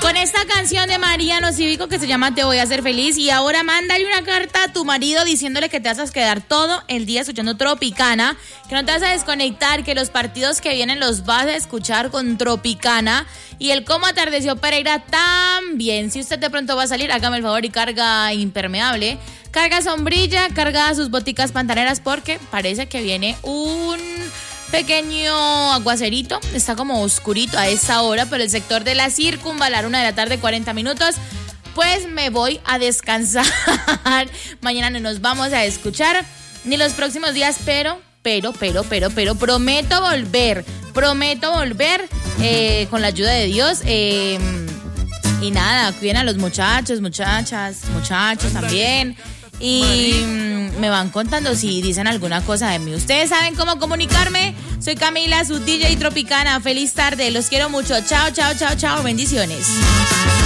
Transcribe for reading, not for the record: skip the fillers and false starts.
Con esta canción de Mariano Cívico que se llama Te voy a hacer feliz. Y ahora mándale una carta a tu marido diciéndole que te vas a quedar todo el día escuchando Tropicana, que no te vas a desconectar, que los partidos que vienen los vas a escuchar con Tropicana. Y el cómo atardeció Pereira también. Si usted de pronto va a salir, hágame el favor y carga impermeable, carga sombrilla, carga sus boticas pantaneras, porque parece que viene un pequeño aguacerito. Está como oscurito a esta hora, pero el sector de la Circunvalar, 1:40 p.m. Pues me voy a descansar. Mañana no nos vamos a escuchar ni los próximos días, pero prometo volver con la ayuda de Dios. Y nada, cuiden a los muchachos también. Y me van contando si dicen alguna cosa de mí. Ustedes saben cómo comunicarme. Soy Camila, su DJ Tropicana. Feliz tarde, los quiero mucho. Chao, bendiciones.